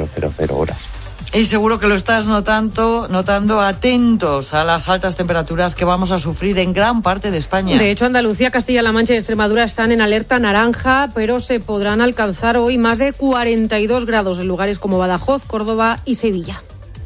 horas. Y seguro que lo estás notando atentos a las altas temperaturas que vamos a sufrir en gran parte de España. De hecho, Andalucía, Castilla-La Mancha y Extremadura están en alerta naranja, pero se podrán alcanzar hoy más de 42 grados en lugares como Badajoz, Córdoba y Sevilla.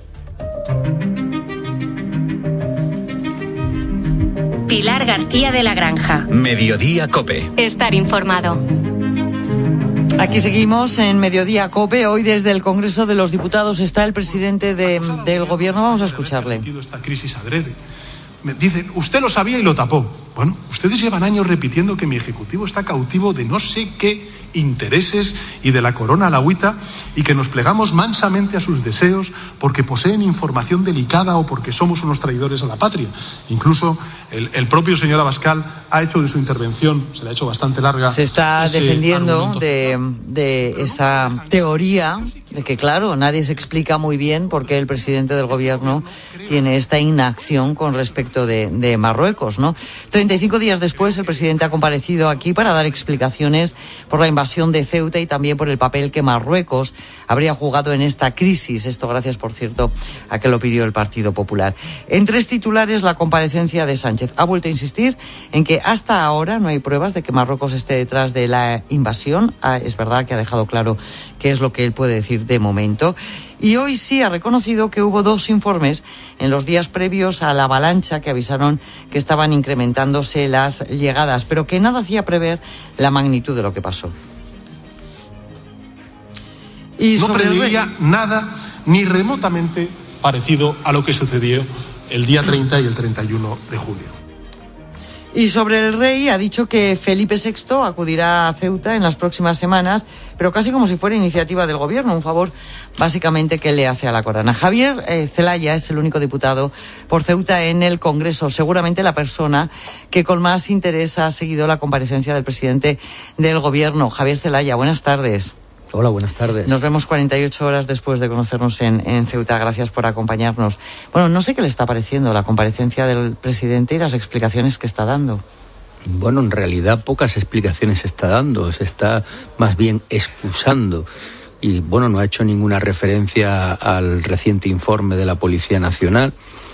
Pilar García de la Granja. Mediodía COPE. Estar informado. Aquí seguimos en Mediodía COPE. Hoy desde el Congreso de los Diputados está el presidente del Gobierno. Vamos a escucharle. Esta crisis adrede. Me dicen, usted lo sabía y lo tapó. Bueno, ustedes llevan años repitiendo que mi Ejecutivo está cautivo de no sé qué intereses y de la corona a la agüita y que nos plegamos mansamente a sus deseos porque poseen información delicada o porque somos unos traidores a la patria. Incluso el propio señor Abascal ha hecho de su intervención, se la ha hecho bastante larga. Se está defendiendo de esa teoría de que, claro, nadie se explica muy bien por qué el presidente del Gobierno tiene esta inacción con respecto de Marruecos, ¿no? 35 días después, el presidente ha comparecido aquí para dar explicaciones por la invasión de Ceuta y también por el papel que Marruecos habría jugado en esta crisis. Esto gracias, por cierto, a que lo pidió el Partido Popular. En 3 titulares, la comparecencia de Sánchez. Ha vuelto a insistir en que hasta ahora no hay pruebas de que Marruecos esté detrás de la invasión. Es verdad que ha dejado claro qué es lo que él puede decir de momento. Y hoy sí ha reconocido que hubo 2 informes en los días previos a la avalancha que avisaron que estaban incrementándose las llegadas, pero que nada hacía prever la magnitud de lo que pasó. Y no preveía nada ni remotamente parecido a lo que sucedió el día 30 y el 31 de julio. Y sobre el rey, ha dicho que Felipe VI acudirá a Ceuta en las próximas semanas, pero casi como si fuera iniciativa del Gobierno, un favor básicamente que le hace a la corona. Javier Zelaya es el único diputado por Ceuta en el Congreso, seguramente la persona que con más interés ha seguido la comparecencia del presidente del Gobierno. Javier Zelaya, buenas tardes. Hola, buenas tardes. Nos vemos 48 horas después de conocernos en Ceuta. Gracias por acompañarnos. Bueno, no sé qué le está pareciendo la comparecencia del presidente y las explicaciones que está dando. Bueno, en realidad pocas explicaciones se está dando. Se está más bien excusando. Y bueno, no ha hecho ninguna referencia al reciente informe de la Policía Nacional.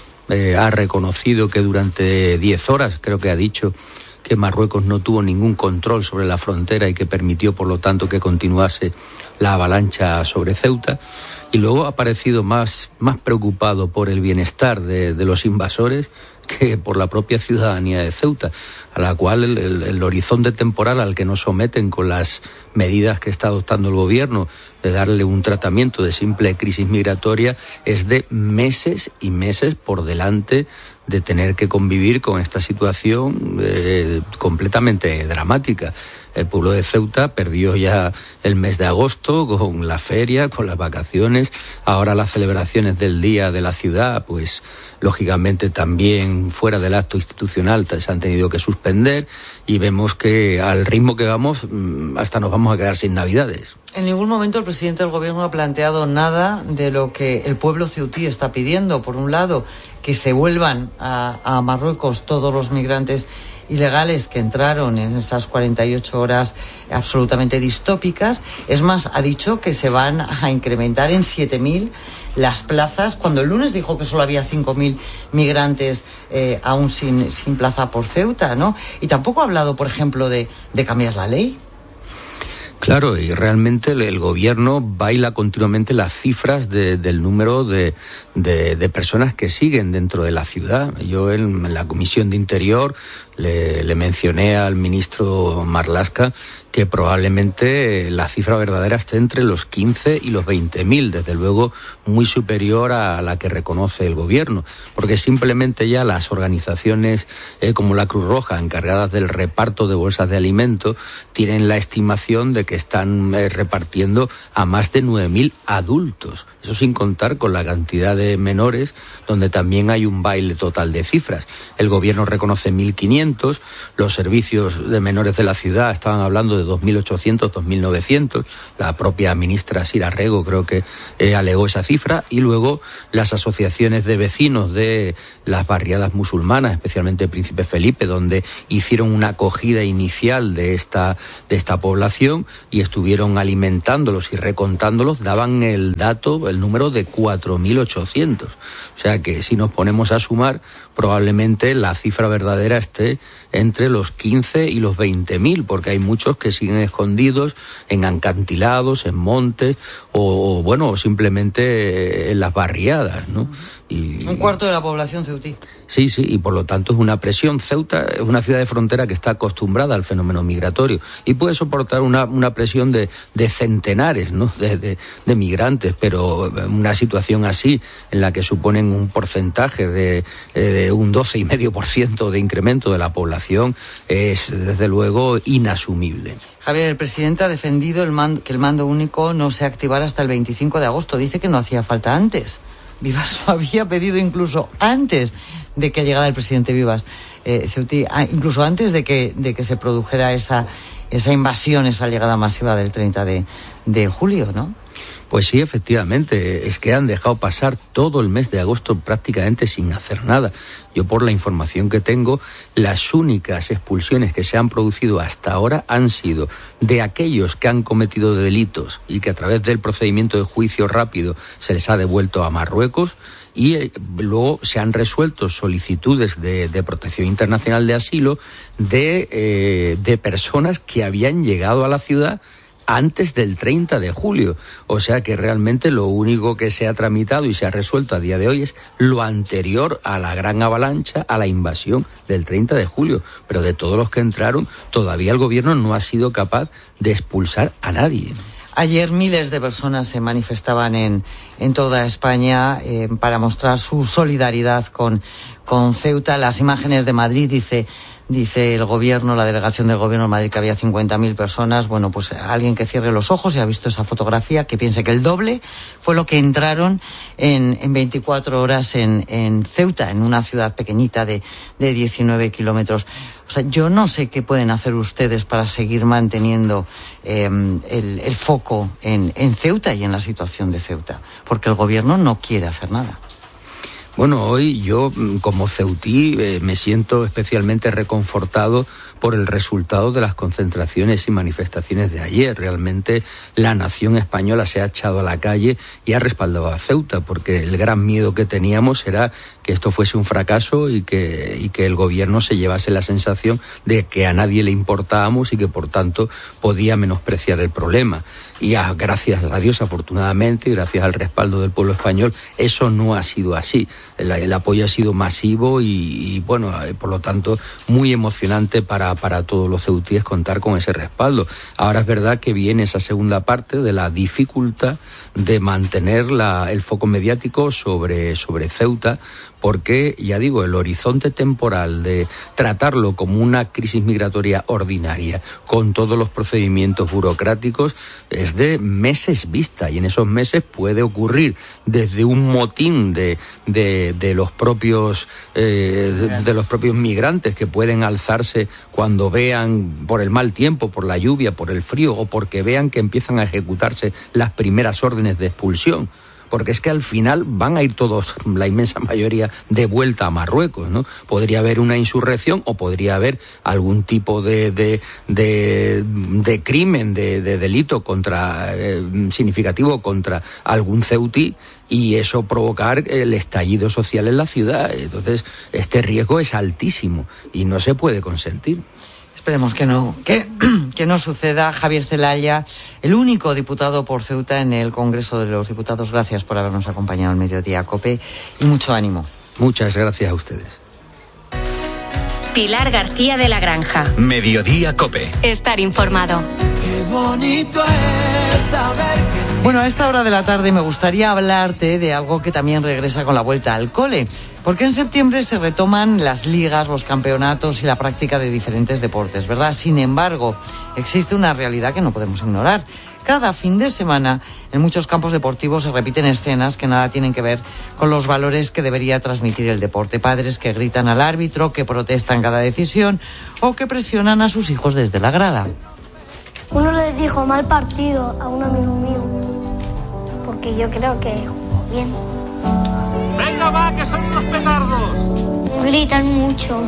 Ha reconocido que durante 10 horas, creo que ha dicho, que Marruecos no tuvo ningún control sobre la frontera y que permitió, por lo tanto, que continuase la avalancha sobre Ceuta. Y luego ha parecido más preocupado por el bienestar de los invasores que por la propia ciudadanía de Ceuta, a la cual el horizonte temporal al que nos someten con las medidas que está adoptando el gobierno de darle un tratamiento de simple crisis migratoria es de meses y meses por delante de tener que convivir con esta situación completamente dramática. El pueblo de Ceuta perdió ya el mes de agosto con la feria, con las vacaciones, ahora las celebraciones del Día de la Ciudad, pues lógicamente también fuera del acto institucional se han tenido que suspender y vemos que al ritmo que vamos hasta nos vamos a quedar sin Navidades. En ningún momento el presidente del Gobierno ha planteado nada de lo que el pueblo ceutí está pidiendo. Por un lado, que se vuelvan a Marruecos todos los migrantes ilegales que entraron en esas 48 horas absolutamente distópicas. Es más, ha dicho que se van a incrementar en 7.000 las plazas, cuando el lunes dijo que solo había 5.000 migrantes aún sin plaza por Ceuta, ¿no? Y tampoco ha hablado, por ejemplo, de cambiar la ley. Claro, y realmente el gobierno baila continuamente las cifras del número de personas que siguen dentro de la ciudad. Yo en la Comisión de Interior le mencioné al ministro Marlaska que probablemente la cifra verdadera esté entre los 15 y los 20.000, desde luego muy superior a la que reconoce el gobierno, porque simplemente ya las organizaciones como la Cruz Roja, encargadas del reparto de bolsas de alimentos, tienen la estimación de que están repartiendo a más de 9.000 adultos. Eso sin contar con la cantidad de menores, donde también hay un baile total de cifras. El gobierno reconoce 1.500, los servicios de menores de la ciudad estaban hablando de 2.800, 2.900. La propia ministra Sira Rego creo que alegó esa cifra, y luego las asociaciones de vecinos de las barriadas musulmanas, especialmente Príncipe Felipe, donde hicieron una acogida inicial de esta población y estuvieron alimentándolos y recontándolos, daban el número de 4.800. O sea que si nos ponemos a sumar, probablemente la cifra verdadera esté entre los 15 y los 20.000, porque hay muchos que siguen escondidos en acantilados, en montes o simplemente en las barriadas, ¿no? Y un cuarto de la población ceutí. Sí, y por lo tanto es una presión. Ceuta es una ciudad de frontera que está acostumbrada al fenómeno migratorio y puede soportar una presión de centenares, ¿no?, de migrantes, pero una situación así, en la que suponen un porcentaje de un 12,5% de incremento de la población, es desde luego inasumible. Javier, el presidente ha defendido que el mando único no se activara hasta el 25 de agosto. Dice que no hacía falta antes. Vivas lo había pedido incluso antes de que llegara el presidente Vivas, Ceutí, incluso antes de que se produjera esa invasión, esa llegada masiva del 30 de julio, ¿no? Pues sí, efectivamente, es que han dejado pasar todo el mes de agosto prácticamente sin hacer nada. Yo, por la información que tengo, las únicas expulsiones que se han producido hasta ahora han sido de aquellos que han cometido delitos y que a través del procedimiento de juicio rápido se les ha devuelto a Marruecos, y luego se han resuelto solicitudes de protección internacional de asilo de personas que habían llegado a la ciudad antes del 30 de julio. O sea que realmente lo único que se ha tramitado y se ha resuelto a día de hoy es lo anterior a la gran avalancha, a la invasión del 30 de julio. Pero de todos los que entraron, todavía el gobierno no ha sido capaz de expulsar a nadie. Ayer miles de personas se manifestaban en toda España para mostrar su solidaridad con Ceuta. Las imágenes de Madrid, dice el gobierno, la delegación del gobierno de Madrid, que había 50.000 personas. Bueno, pues alguien que cierre los ojos y ha visto esa fotografía, que piense que el doble fue lo que entraron en 24 horas en Ceuta, en una ciudad pequeñita de 19 kilómetros. O sea, yo no sé qué pueden hacer ustedes para seguir manteniendo el foco en Ceuta y en la situación de Ceuta, porque el gobierno no quiere hacer nada. Bueno, hoy yo, como ceutí, me siento especialmente reconfortado por el resultado de las concentraciones y manifestaciones de ayer. Realmente la nación española se ha echado a la calle y ha respaldado a Ceuta, porque el gran miedo que teníamos era que esto fuese un fracaso y que el gobierno se llevase la sensación de que a nadie le importábamos y que por tanto podía menospreciar el problema. Y gracias a Dios, afortunadamente, y gracias al respaldo del pueblo español, eso no ha sido así. El apoyo ha sido masivo y bueno, por lo tanto, muy emocionante para todos los ceutíes contar con ese respaldo. Ahora es verdad que viene esa segunda parte de la dificultad de mantener el foco mediático sobre Ceuta, porque, ya digo, el horizonte temporal de tratarlo como una crisis migratoria ordinaria, con todos los procedimientos burocráticos, es de meses vista, y en esos meses puede ocurrir desde un motín de los propios migrantes, que pueden alzarse cuando vean, por el mal tiempo, por la lluvia, por el frío, o porque vean que empiezan a ejecutarse las primeras órdenes de expulsión. Porque es que al final van a ir todos, la inmensa mayoría, de vuelta a Marruecos, ¿no? Podría haber una insurrección o podría haber algún tipo de crimen, de delito significativo contra algún ceutí, y eso provocar el estallido social en la ciudad. Entonces, este riesgo es altísimo y no se puede consentir. Esperemos que no suceda. Javier Zelaya, el único diputado por Ceuta en el Congreso de los Diputados, gracias por habernos acompañado en Mediodía COPE y mucho ánimo. Muchas gracias a ustedes. Pilar García de la Granja. Mediodía COPE. Estar informado. Qué bonito es saber que sí. Bueno, a esta hora de la tarde me gustaría hablarte de algo que también regresa con la vuelta al cole. Porque en septiembre se retoman las ligas, los campeonatos y la práctica de diferentes deportes, ¿verdad? Sin embargo, existe una realidad que no podemos ignorar. Cada fin de semana, en muchos campos deportivos se repiten escenas que nada tienen que ver con los valores que debería transmitir el deporte. Padres que gritan al árbitro, que protestan cada decisión o que presionan a sus hijos desde la grada. Uno le dijo mal partido a un amigo mío, porque yo creo que jugó bien. ¡Venga, va, que son unos petardos! Gritan mucho.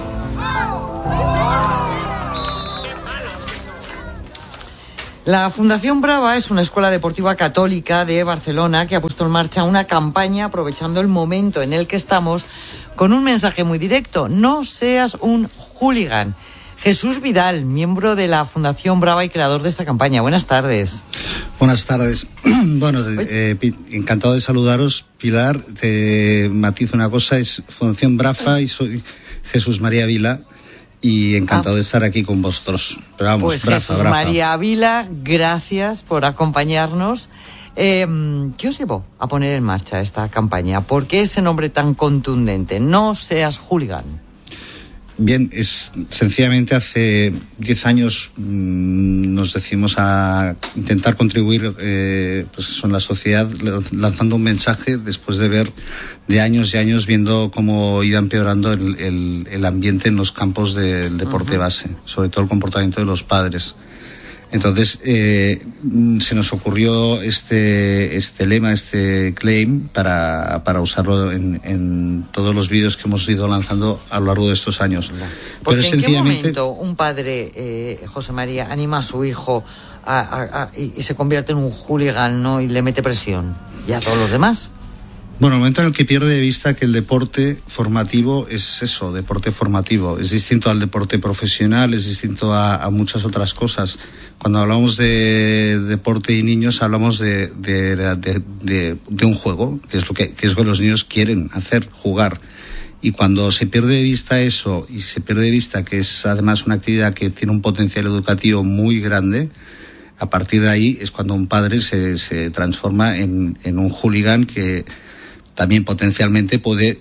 La Fundación Brava es una escuela deportiva católica de Barcelona que ha puesto en marcha una campaña aprovechando el momento en el que estamos con un mensaje muy directo: no seas un hooligan. Jesús Vidal, miembro de la Fundación Brava y creador de esta campaña. Buenas tardes. Buenas tardes. Bueno, encantado de saludaros. Pilar, te matizo una cosa, es Fundación Brava y soy Jesús María Vila. Y encantado de estar aquí con vosotros. Pero vamos, pues Jesús María Vila, gracias por acompañarnos. ¿Qué os llevó a poner en marcha esta campaña? ¿Por qué ese nombre tan contundente? No seas hooligan. Bien, es sencillamente hace 10 años nos decidimos a intentar contribuir pues en la sociedad, lanzando un mensaje después de ver de años y años viendo cómo iba empeorando el ambiente en los campos del deporte base, sobre todo el comportamiento de los padres. Entonces se nos ocurrió este lema, este claim, para usarlo en todos los vídeos que hemos ido lanzando a lo largo de estos años. Porque ¿en qué momento un padre, José María, anima a su hijo y se convierte en un hooligan, ¿no? Y le mete presión? ¿Y a todos los demás? Bueno, el momento en el que pierde de vista que el deporte formativo es eso, deporte formativo. Es distinto al deporte profesional, es distinto a muchas otras cosas. Cuando hablamos de deporte y niños, hablamos de un juego, que es lo que los niños quieren hacer, jugar. Y cuando se pierde de vista eso, y se pierde de vista que es además una actividad que tiene un potencial educativo muy grande, a partir de ahí es cuando un padre se transforma en un hooligan que también potencialmente puede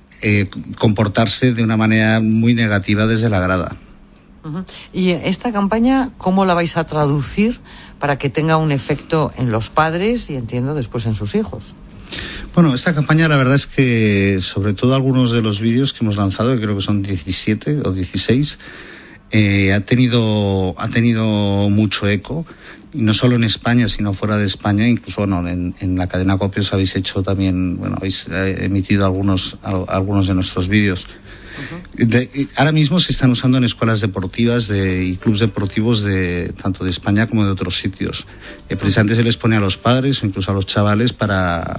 comportarse de una manera muy negativa desde la grada. ¿Y esta campaña cómo la vais a traducir para que tenga un efecto en los padres y, entiendo, después en sus hijos? Bueno, esta campaña la verdad es que, sobre todo algunos de los vídeos que hemos lanzado, que creo que son 17 o 16, ha tenido mucho eco. Y no solo en España, sino fuera de España, incluso bueno, en la cadena Copios habéis hecho también, bueno, habéis emitido algunos de nuestros vídeos. Ahora mismo se están usando en escuelas deportivas y clubes deportivos tanto de España como de otros sitios. Precisamente se les pone a los padres o incluso a los chavales para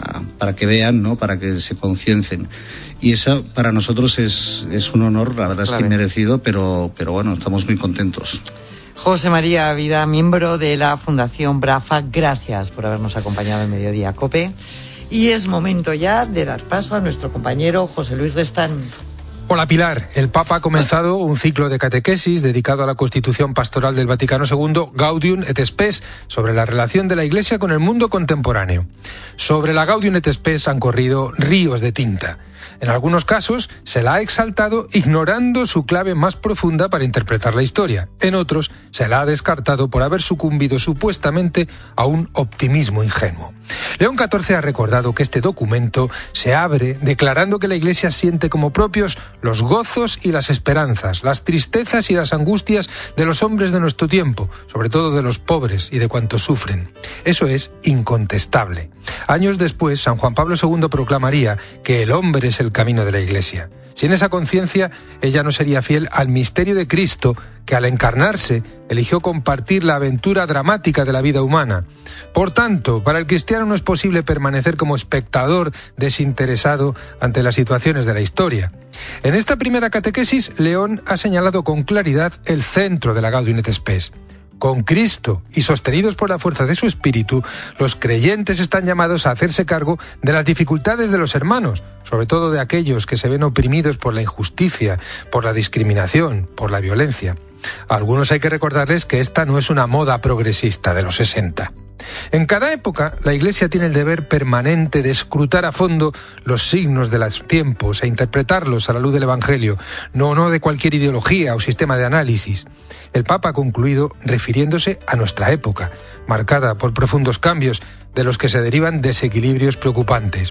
que vean, ¿no? Para que se conciencien. Y eso para nosotros es un honor, la verdad es que merecido, pero bueno, estamos muy contentos. José María Vida, miembro de la Fundación Brava, gracias por habernos acompañado en Mediodía COPE. Y es momento ya de dar paso a nuestro compañero José Luis Restán. Hola Pilar, el Papa ha comenzado un ciclo de catequesis dedicado a la Constitución Pastoral del Vaticano II, Gaudium et Spes, sobre la relación de la Iglesia con el mundo contemporáneo. Sobre la Gaudium et Spes han corrido ríos de tinta. En algunos casos se la ha exaltado ignorando su clave más profunda para interpretar la historia. En otros se la ha descartado por haber sucumbido supuestamente a un optimismo ingenuo. León XIV ha recordado que este documento se abre declarando que la Iglesia siente como propios los gozos y las esperanzas, las tristezas y las angustias de los hombres de nuestro tiempo, sobre todo de los pobres y de cuantos sufren. Eso es incontestable. Años después, San Juan Pablo II proclamaría que el hombre es el camino de la Iglesia. Sin esa conciencia, ella no sería fiel al misterio de Cristo, que al encarnarse eligió compartir la aventura dramática de la vida humana. Por tanto, para el cristiano no es posible permanecer como espectador desinteresado ante las situaciones de la historia. En esta primera catequesis, León ha señalado con claridad el centro de la Gaudium et Spes. Con Cristo y sostenidos por la fuerza de su espíritu, los creyentes están llamados a hacerse cargo de las dificultades de los hermanos, sobre todo de aquellos que se ven oprimidos por la injusticia, por la discriminación, por la violencia. A algunos hay que recordarles que esta no es una moda progresista de los 60. En cada época, la Iglesia tiene el deber permanente de escrutar a fondo los signos de los tiempos e interpretarlos a la luz del Evangelio, no de cualquier ideología o sistema de análisis. El Papa ha concluido refiriéndose a nuestra época, marcada por profundos cambios de los que se derivan desequilibrios preocupantes.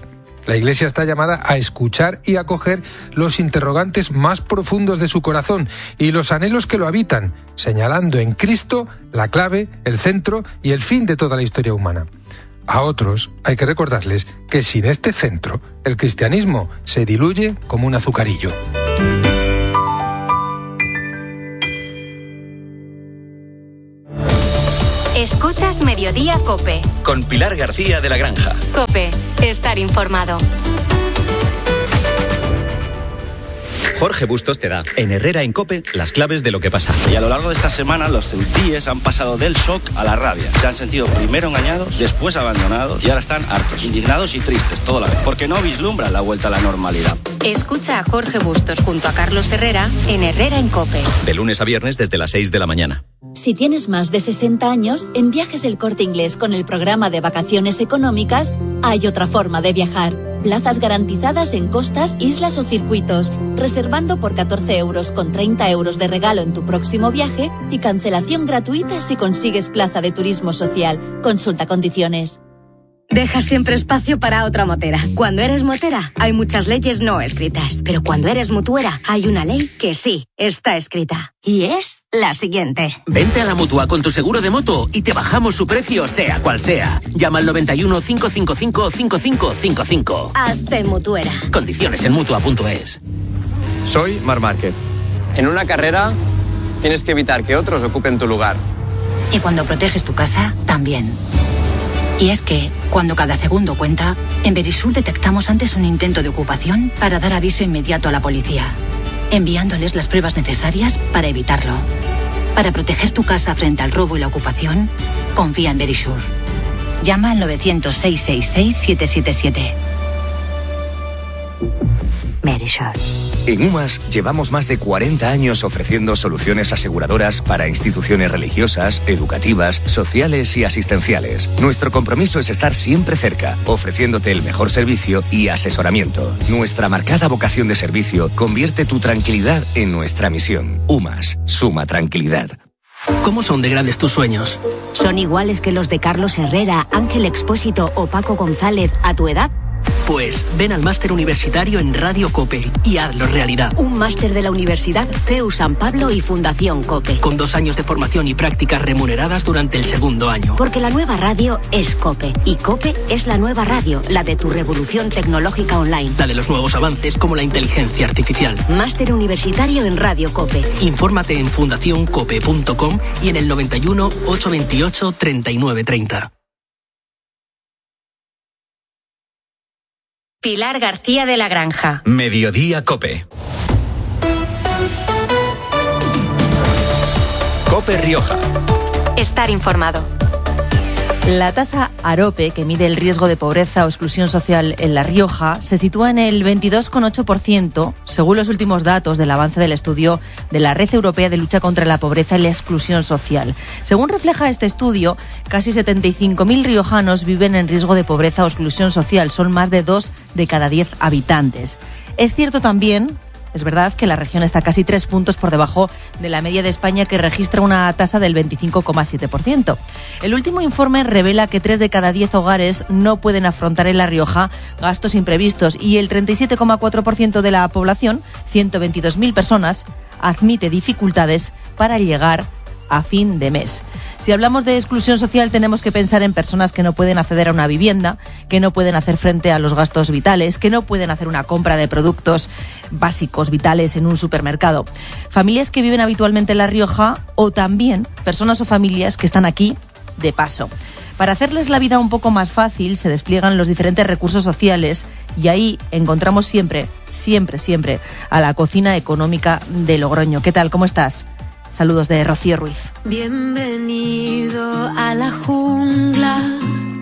La Iglesia está llamada a escuchar y acoger los interrogantes más profundos de su corazón y los anhelos que lo habitan, señalando en Cristo la clave, el centro y el fin de toda la historia humana. A otros hay que recordarles que sin este centro, el cristianismo se diluye como un azucarillo. Escuchas Mediodía COPE. Con Pilar García de la Granja. COPE, estar informado. Jorge Bustos te da, en Herrera en COPE, las claves de lo que pasa. Y a lo largo de esta semana, los ceutíes han pasado del shock a la rabia. Se han sentido primero engañados, después abandonados y ahora están hartos, indignados y tristes, todo la vez, porque no vislumbran la vuelta a la normalidad. Escucha a Jorge Bustos junto a Carlos Herrera en Herrera en COPE. De lunes a viernes desde las 6 de la mañana. Si tienes más de 60 años, en Viajes El Corte Inglés con el programa de vacaciones económicas, hay otra forma de viajar. Plazas garantizadas en costas, islas o circuitos, reservando por 14 euros con 30 euros de regalo en tu próximo viaje y cancelación gratuita si consigues plaza de turismo social. Consulta condiciones. Deja siempre espacio para otra motera. Cuando eres motera, hay muchas leyes no escritas. Pero cuando eres mutuera, hay una ley que sí está escrita. Y es la siguiente. Vente a la Mutua con tu seguro de moto y te bajamos su precio, sea cual sea. Llama al 91 555 5555. Hazte mutuera. Condiciones en Mutua.es. Soy Marc Márquez. En una carrera tienes que evitar que otros ocupen tu lugar. Y cuando proteges tu casa, también. Y es que, cuando cada segundo cuenta, en Verisur detectamos antes un intento de ocupación para dar aviso inmediato a la policía, enviándoles las pruebas necesarias para evitarlo. Para proteger tu casa frente al robo y la ocupación, confía en Verisur. Llama al 900-666-777. Verisur. En UMAS llevamos más de 40 años ofreciendo soluciones aseguradoras para instituciones religiosas, educativas, sociales y asistenciales. Nuestro compromiso es estar siempre cerca, ofreciéndote el mejor servicio y asesoramiento. Nuestra marcada vocación de servicio convierte tu tranquilidad en nuestra misión. UMAS, suma tranquilidad. ¿Cómo son de grandes tus sueños? ¿Son iguales que los de Carlos Herrera, Ángel Expósito o Paco González a tu edad? Pues ven al máster universitario en Radio COPE y hazlo realidad. Un máster de la Universidad CEU San Pablo y Fundación COPE. Con 2 años de formación y prácticas remuneradas durante el segundo año. Porque la nueva radio es COPE. Y COPE es la nueva radio, la de tu revolución tecnológica online. La de los nuevos avances como la inteligencia artificial. Máster universitario en Radio COPE. Infórmate en fundacioncope.com y en el 91 828 3930. Pilar García de la Granja. Mediodía COPE. COPE Rioja. Estar informado. La tasa AROPE, que mide el riesgo de pobreza o exclusión social en La Rioja, se sitúa en el 22,8%, según los últimos datos del avance del estudio de la Red Europea de Lucha contra la Pobreza y la Exclusión Social. Según refleja este estudio, casi 75.000 riojanos viven en riesgo de pobreza o exclusión social. Son más de 2 de cada 10 habitantes. Es cierto también... Es verdad que la región está casi 3 puntos por debajo de la media de España, que registra una tasa del 25,7%. El último informe revela que 3 de cada 10 hogares no pueden afrontar en La Rioja gastos imprevistos y el 37,4% de la población, 122.000 personas, admite dificultades para llegar a fin de mes. Si hablamos de exclusión social, tenemos que pensar en personas que no pueden acceder a una vivienda, que no pueden hacer frente a los gastos vitales, que no pueden hacer una compra de productos básicos, vitales en un supermercado. Familias que viven habitualmente en La Rioja o también personas o familias que están aquí de paso. Para hacerles la vida un poco más fácil, se despliegan los diferentes recursos sociales y ahí encontramos siempre a la Cocina Económica de Logroño. ¿Qué tal? ¿Cómo estás? Saludos de Rocío Ruiz. Bienvenido a la jungla.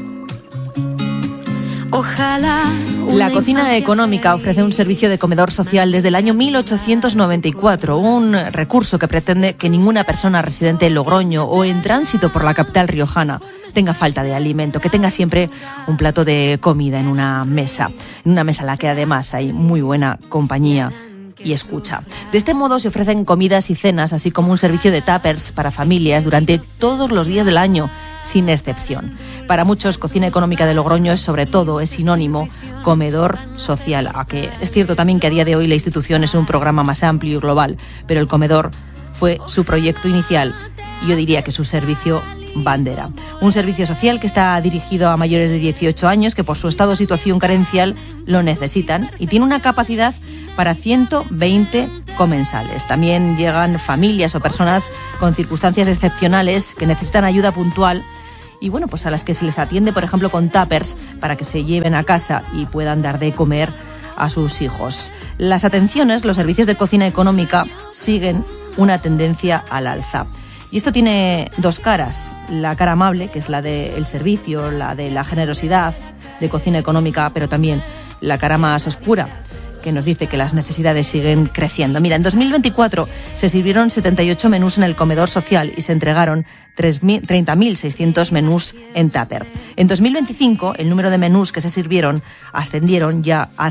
Ojalá. La Cocina Económica ofrece un servicio de comedor social desde el año 1894, un recurso que pretende que ninguna persona residente en Logroño o en tránsito por la capital riojana tenga falta de alimento, que tenga siempre un plato de comida en una mesa a la que además hay muy buena compañía y escucha. De este modo se ofrecen comidas y cenas, así como un servicio de tuppers para familias durante todos los días del año, sin excepción. Para muchos, Cocina Económica de Logroño es sinónimo comedor social, aunque es cierto también que a día de hoy la institución es un programa más amplio y global, pero el comedor fue su proyecto inicial y yo diría que su servicio bandera. Un servicio social que está dirigido a mayores de 18 años que por su estado o situación carencial lo necesitan y tiene una capacidad para 120 comensales. También llegan familias o personas con circunstancias excepcionales que necesitan ayuda puntual y bueno, pues a las que se les atiende, por ejemplo, con tuppers para que se lleven a casa y puedan dar de comer a sus hijos. Las atenciones, los servicios de cocina económica siguen una tendencia al alza. Y esto tiene dos caras, la cara amable, que es la del servicio, la de la generosidad de Cocina Económica, pero también la cara más oscura, que nos dice que las necesidades siguen creciendo. Mira, en 2024 se sirvieron 78 menús en el comedor social y se entregaron 30.600 menús en tupper. En 2025 el número de menús que se sirvieron ascendieron ya a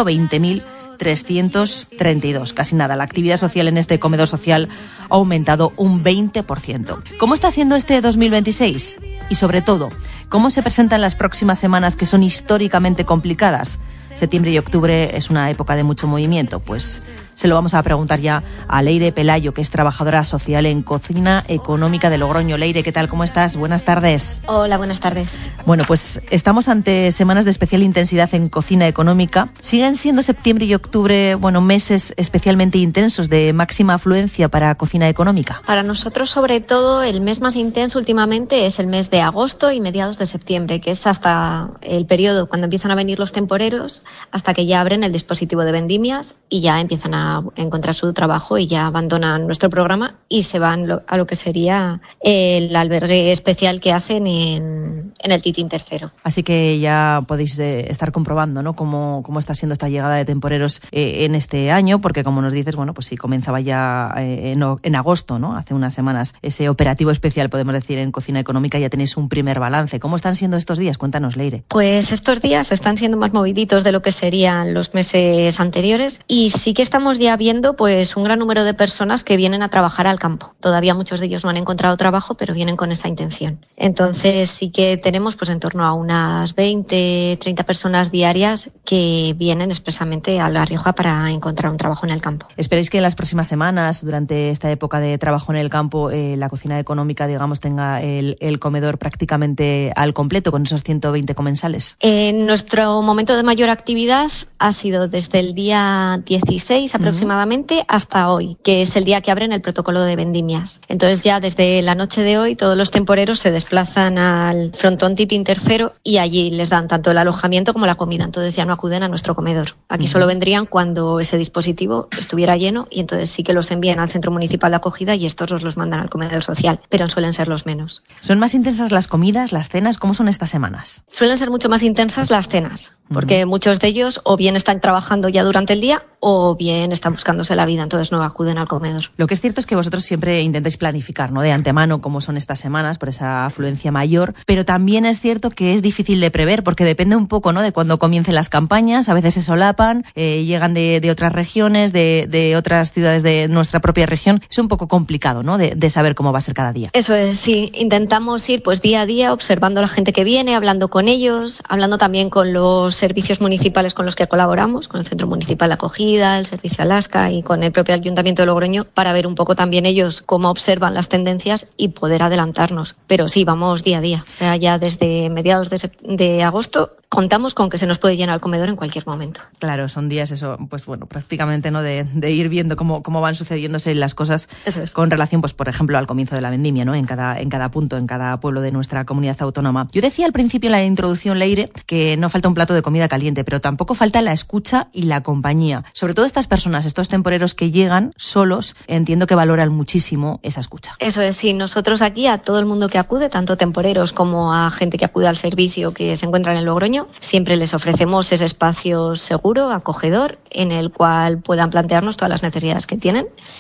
120.332, casi nada. La actividad social en este comedor social ha aumentado un 20%. ¿Cómo está siendo este 2026? Y sobre todo, ¿cómo se presentan las próximas semanas que son históricamente complicadas? Septiembre y octubre es una época de mucho movimiento, pues se lo vamos a preguntar ya a Leire Pelayo, que es trabajadora social en Cocina Económica de Logroño. Leire, ¿qué tal? ¿Cómo estás? Buenas tardes. Hola, buenas tardes. Bueno, pues estamos ante semanas de especial intensidad en Cocina Económica. ¿Siguen siendo septiembre y octubre, meses especialmente intensos de máxima afluencia para Cocina Económica? Para nosotros, sobre todo, el mes más intenso últimamente es el mes de agosto y mediados de septiembre, que es hasta el periodo cuando empiezan a venir los temporeros, hasta que ya abren el dispositivo de vendimias y ya empiezan a encontrar su trabajo y ya abandonan nuestro programa y se van a lo que sería el albergue especial que hacen en el Titín III. Así que ya podéis estar comprobando, ¿no?, cómo está siendo esta llegada de temporeros en este año, porque como nos dices, pues sí, comenzaba ya en agosto, ¿no?, hace unas semanas, ese operativo especial, podemos decir, en Cocina Económica. Ya tenéis un primer balance. ¿Cómo están siendo estos días? Cuéntanos, Leire. Pues estos días están siendo más moviditos de lo que serían los meses anteriores y sí que estamos ya viendo pues un gran número de personas que vienen a trabajar al campo. Todavía muchos de ellos no han encontrado trabajo, pero vienen con esa intención. Entonces sí que tenemos pues en torno a unas 20, 30 personas diarias que vienen expresamente a La Rioja para encontrar un trabajo en el campo. ¿Esperáis que en las próximas semanas, durante esta época de trabajo en el campo, la Cocina Económica, digamos, tenga el comedor prácticamente al completo con esos 120 comensales? En nuestro momento de mayor actividad ha sido desde el día 16 aproximadamente hasta hoy, que es el día que abren el protocolo de vendimias. Entonces ya desde la noche de hoy todos los temporeros se desplazan al frontón Titín III y allí les dan tanto el alojamiento como la comida. Entonces ya no acuden a nuestro comedor. Aquí solo vendrían cuando ese dispositivo estuviera lleno y entonces sí que los envían al centro municipal de acogida y estos los mandan al comedor social, pero suelen ser los menos. ¿Son más intensas las comidas, las cenas? ¿Cómo son estas semanas? Suelen ser mucho más intensas las cenas, porque muchos de ellos o bien están trabajando ya durante el día o bien están buscándose la vida, entonces no acuden al comedor. Lo que es cierto es que vosotros siempre intentáis planificar, ¿no?, de antemano cómo son estas semanas por esa afluencia mayor, pero también es cierto que es difícil de prever porque depende un poco, ¿no?, de cuando comiencen las campañas. A veces se solapan, llegan de otras regiones, de otras ciudades de nuestra propia región. Es un poco complicado, ¿no?, de saber cómo va a ser cada día. Eso es, sí. Intentamos ir pues día a día observando a la gente que viene, hablando con ellos, hablando también con los servicios municipales con los que colaboramos, con el Centro Municipal de Acogida, el Servicio Alaska y con el propio Ayuntamiento de Logroño, para ver un poco también ellos cómo observan las tendencias y poder adelantarnos. Pero sí, vamos día a día. O sea, ya desde mediados de agosto contamos con que se nos puede llenar el comedor en cualquier momento. Claro, son días eso, pues prácticamente, ¿no?, de ir viendo cómo van sucediéndose las cosas con relación, pues por ejemplo, al comienzo de la vendimia, ¿no?, en cada punto, en cada pueblo de nuestra comunidad autónoma. Yo decía al principio en la introducción, Leire, que no falta un plato de comida caliente, pero tampoco falta la escucha y la compañía. Sobre todo estas personas, estos temporeros que llegan solos, entiendo que valoran muchísimo esa escucha. Eso es, sí. Nosotros aquí a todo el mundo que acude, tanto temporeros como a gente que acude al servicio que se encuentra en el Logroño, siempre les ofrecemos ese espacio seguro, acogedor, en el cual puedan plantearnos todas las necesidades que tienen.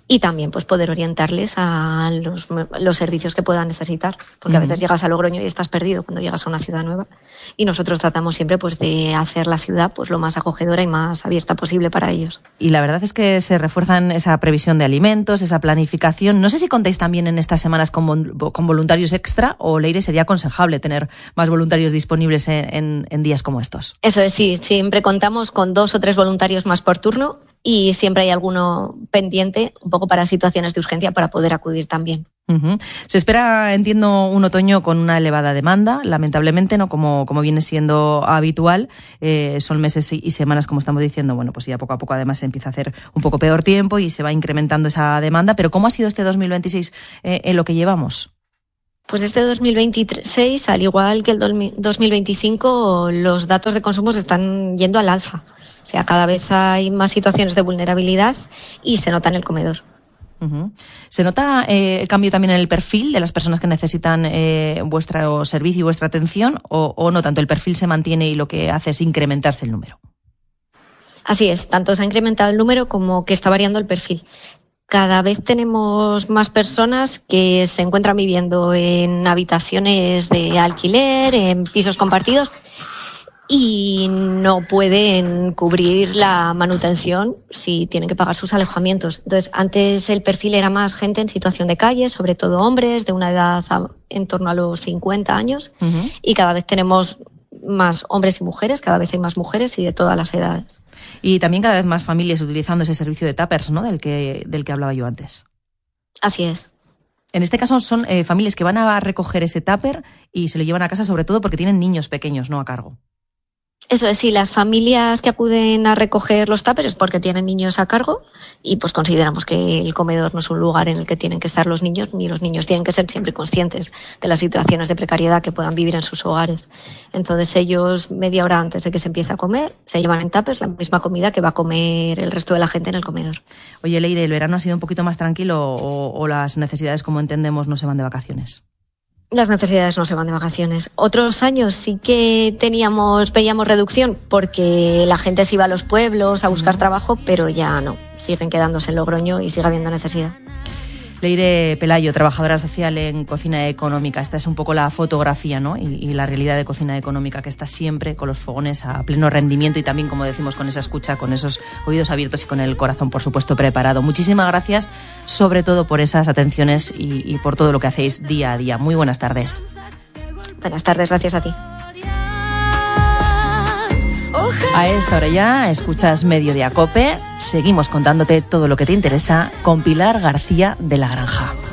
y también pues poder orientarles a los servicios que puedan necesitar, porque a veces llegas a Logroño y estás perdido cuando llegas a una ciudad nueva, y nosotros tratamos siempre pues de hacer la ciudad pues lo más acogedora y más abierta posible para ellos. Y la verdad es que se refuerzan esa previsión de alimentos, esa planificación. No sé si contáis también en estas semanas con voluntarios extra, o Leire, sería aconsejable tener más voluntarios disponibles en días como estos. Eso es, sí, siempre contamos con 2 o 3 voluntarios más por turno, y siempre hay alguno pendiente, un poco para situaciones de urgencia, para poder acudir también. Uh-huh. Se espera, entiendo, un otoño con una elevada demanda, lamentablemente, no como viene siendo habitual. Son meses y semanas, como estamos diciendo, bueno, pues ya poco a poco además se empieza a hacer un poco peor tiempo y se va incrementando esa demanda. Pero ¿cómo ha sido este 2026 en lo que llevamos? Pues este 2026, al igual que el 2025, los datos de consumo se están yendo al alza. O sea, cada vez hay más situaciones de vulnerabilidad y se nota en el comedor. Uh-huh. ¿Se nota el cambio también en el perfil de las personas que necesitan vuestro servicio y vuestra atención, o no tanto? ¿El perfil se mantiene y lo que hace es incrementarse el número? Así es, tanto se ha incrementado el número como que está variando el perfil. Cada vez tenemos más personas que se encuentran viviendo en habitaciones de alquiler, en pisos compartidos, y no pueden cubrir la manutención si tienen que pagar sus alojamientos. Entonces, antes el perfil era más gente en situación de calle, sobre todo hombres de una edad en torno a los 50 años, uh-huh. Y cada vez tenemos más hombres y mujeres, cada vez hay más mujeres y de todas las edades. Y también cada vez más familias utilizando ese servicio de tuppers, ¿no?, del que hablaba yo antes. Así es. En este caso son familias que van a recoger ese tupper y se lo llevan a casa, sobre todo porque tienen niños pequeños, ¿no?, a cargo. Eso es, sí, las familias que acuden a recoger los tuppers es porque tienen niños a cargo, y pues consideramos que el comedor no es un lugar en el que tienen que estar los niños, ni los niños tienen que ser siempre conscientes de las situaciones de precariedad que puedan vivir en sus hogares. Entonces ellos, media hora antes de que se empiece a comer, se llevan en tuppers la misma comida que va a comer el resto de la gente en el comedor. Oye, Leire, ¿el verano ha sido un poquito más tranquilo o las necesidades, como entendemos, no se van de vacaciones? Las necesidades no se van de vacaciones. Otros años sí que veíamos reducción porque la gente se iba a los pueblos a buscar trabajo, pero ya no. Siguen quedándose en Logroño y sigue habiendo necesidad. Leire Pelayo, trabajadora social en Cocina Económica. Esta es un poco la fotografía, ¿no?, y la realidad de Cocina Económica, que está siempre con los fogones a pleno rendimiento y también, como decimos, con esa escucha, con esos oídos abiertos y con el corazón, por supuesto, preparado. Muchísimas gracias, sobre todo por esas atenciones y por todo lo que hacéis día a día. Muy buenas tardes. Buenas tardes, gracias a ti. A esta hora ya escuchas Mediodía COPE. Seguimos contándote todo lo que te interesa con Pilar García de la Granja.